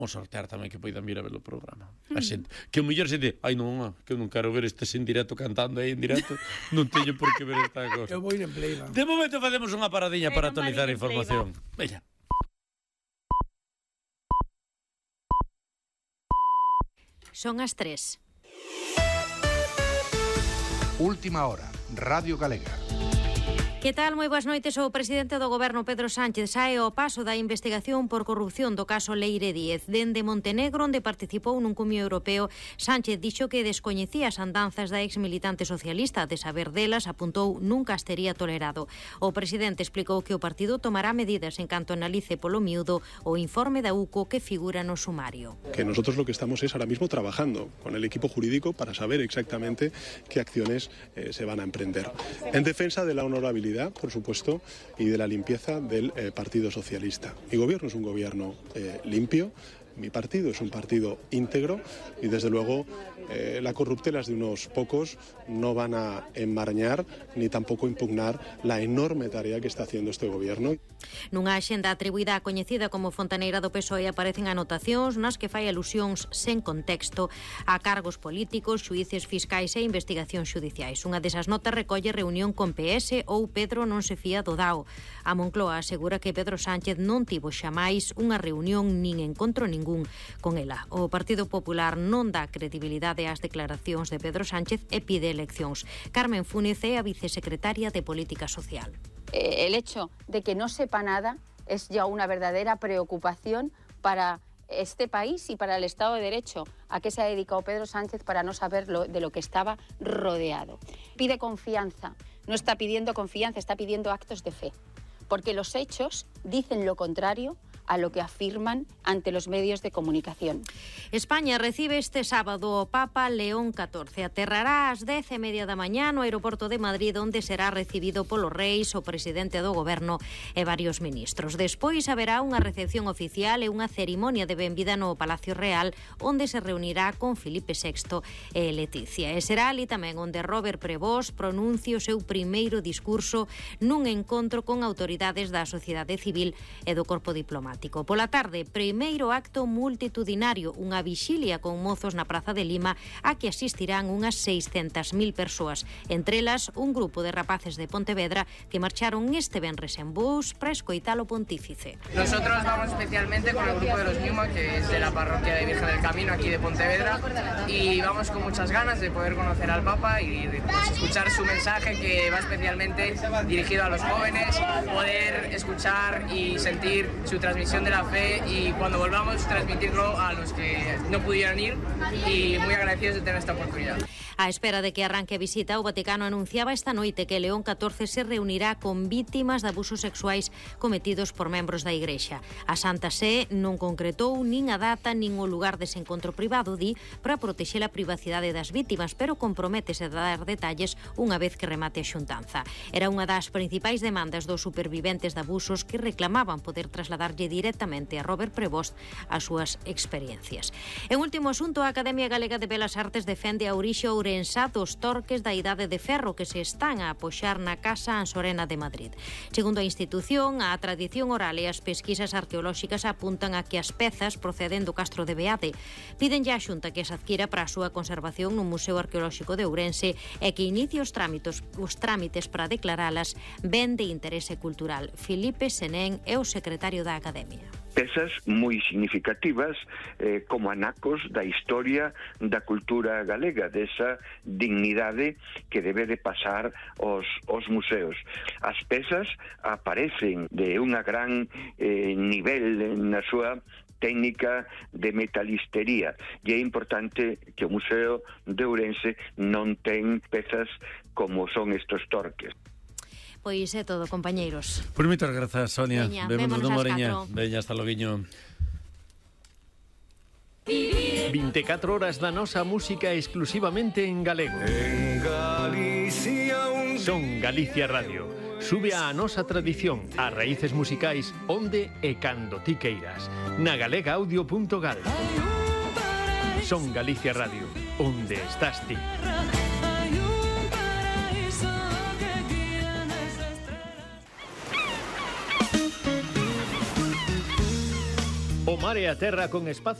o sortear tamén que poidan vir a ver o programa. A xente, que o mellor xente, ai non, que eu non quero ver estes en directo cantando aí en directo, non teño por que ver esta cosa. Eu vou ir en playback. De momento facemos unha paradiña para actualizar a información. Veña. Son as 3. Última hora, Radio Galega. Que tal? Moi boas noites. O presidente do Goberno, Pedro Sánchez, sae ao paso da investigación por corrupción do caso Leire Díez. Dende Montenegro, onde participou nun cumio europeo, Sánchez dixo que descoñecía as andanzas da exmilitante socialista. De saber delas, apuntou, nunca as tería tolerado. O presidente explicou que o partido tomará medidas en canto analice polo miúdo o informe da UCO que figura no sumario. Que nosotros lo que estamos es ahora mismo trabajando con el equipo jurídico para saber exactamente qué acciones se van a emprender. En defensa de la honorabilidad, por supuesto, y de la limpieza del Partido Socialista. Mi gobierno es un gobierno limpio, mi partido es un partido íntegro y, desde luego, las corruptelas de unos pocos no van a enmarañar ni tampoco impugnar la enorme tarea que está haciendo este gobierno. Nunha axenda atribuída á coñecida como Fontaneira do PSOE aparecen anotacións nas que fai alusións sen contexto a cargos políticos, xuíces fiscais e investigacións xudiciais. Unha desas notas recolle reunión con PS ou Pedro non se fía do DAO. A Moncloa asegura que Pedro Sánchez non tivo xamais unha reunión nin encontro ningún con ela. O Partido Popular non dá credibilidade ás declaracións de Pedro Sánchez e pide eleccións. Carmen Fúnez é a vicesecretaria de Política Social. El hecho de que no sepa nada es ya una verdadera preocupación para este país y para el Estado de Derecho. ¿A qué se ha dedicado Pedro Sánchez para no saber de lo que estaba rodeado? Pide confianza, no está pidiendo confianza, está pidiendo actos de fe, porque los hechos dicen lo contrario a lo que afirman ante los medios de comunicación. España recibe este sábado o Papa León XIV. Aterrará ás 10:30 da mañá no aeroporto de Madrid, onde será recibido polos reis, o presidente do goberno e varios ministros. Despois haberá unha recepción oficial e unha cerimonia de benvida no Palacio Real, onde se reunirá con Filipe VI e Leticia. E será ali tamén onde Robert Prevost pronuncie o seu primeiro discurso nun encontro con autoridades da sociedade civil e do corpo diplomático. Pola tarde, primeiro acto multitudinario, unha vixilia con mozos na Praza de Lima a que asistirán unhas 600.000 persoas, entre elas un grupo de rapaces de Pontevedra que marcharon este venres en bus para escoitar o pontífice. Nosotros vamos especialmente con el grupo de los Newman, que es de la parroquia de Virgen del Camino aquí de Pontevedra, y vamos con muchas ganas de poder conocer al Papa y de escuchar su mensaje, que va especialmente dirigido a los jóvenes, poder escuchar y sentir su transmisión de la fe y cuando volvamos transmitirlo a los que no pudieron ir, y muy agradecidos de tener esta oportunidad. A espera de que arranque a visita, o Vaticano anunciaba esta noite que León XIV se reunirá con vítimas de abusos sexuais cometidos por membros da Igrexa. A Santa Sé non concretou nin a data nin o lugar dese encontro privado, di, para protexer a privacidade das vítimas, pero comprométese a dar detalles unha vez que remate a xuntanza. Era unha das principais demandas dos superviventes de abusos que reclamaban poder trasladarlle directamente a Robert Prevost as súas experiencias. En último asunto, a Academia Galega de Belas Artes defende a orixe ourensá dos torques da Idade de Ferro que se están a apoxar na Casa Ansorena de Madrid. Segundo a institución, a tradición oral e as pesquisas arqueolóxicas apuntan a que as pezas proceden do Castro de Beade. Piden ya a Xunta que as adquira para a súa conservación no Museo Arqueolóxico de Ourense e que inicie os trámites para declaralas ben de interese cultural. Filipe Senén é o secretario da Academia. Pezas moi significativas como anacos da historia da cultura galega, desa dignidade que debe de pasar aos museos. As pezas aparecen de unha gran nivel na súa técnica de metalistería e é importante que o Museo de Ourense non ten pezas como son estos torques. Pois é todo, compañeiros. Pois moitas grazas, Sonia. Vémonos no Moreña. Veña, hasta loguiño. 24 horas da nosa música exclusivamente en galego. En Galicia Son Galicia Radio. Sube a nosa tradición, as raíces musicais, onde e cando ti queiras. Na galegaaudio.gal. Son Galicia Radio, onde estás ti. O mar mar e a terra con espacio